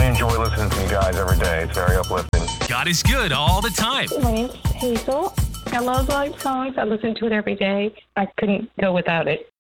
really enjoy listening to you guys every day. It's very uplifting. God is good all the time. My name's Hazel. I love live songs. I listen to it every day. I couldn't go without it.